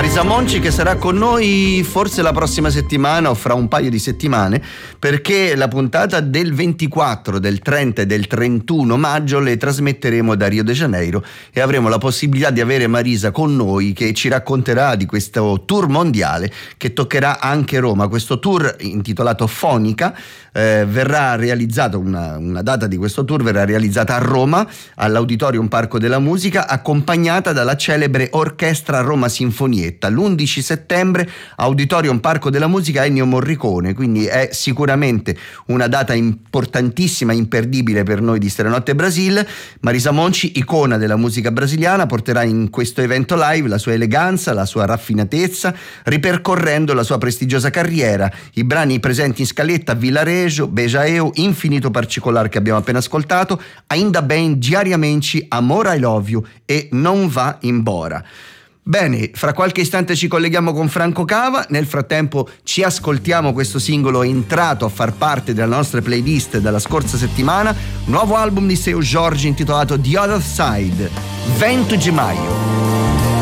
Marisa Monci, che sarà con noi forse la prossima settimana o fra un paio di settimane, perché la puntata del 24, del 30 e del 31 maggio le trasmetteremo da Rio de Janeiro e avremo la possibilità di avere Marisa con noi, che ci racconterà di questo tour mondiale che toccherà anche Roma. Questo tour intitolato Fonica verrà realizzato, una data di questo tour verrà realizzata a Roma all'Auditorium Parco della Musica, accompagnata dalla celebre Orchestra Roma Sinfonietta. L'11 settembre Auditorium Parco della Musica, Ennio Morricone, quindi è sicuramente una data importantissima, imperdibile per noi di Stanotte Brasil. Marisa Monci, icona della musica brasiliana, porterà in questo evento live la sua eleganza, la sua raffinatezza, ripercorrendo la sua prestigiosa carriera. I brani presenti in scaletta: Vilarejo, Beija Eu, Infinito Particolare che abbiamo appena ascoltato, Ainda Bem, Diariamente, Amor I Love You e Non Va Embora. Bene, fra qualche istante ci colleghiamo con Franco Cava. Nel frattempo ci ascoltiamo questo singolo entrato a far parte della nostra playlist dalla scorsa settimana, nuovo album di Seu Jorge intitolato The Other Side, 20 de Maio.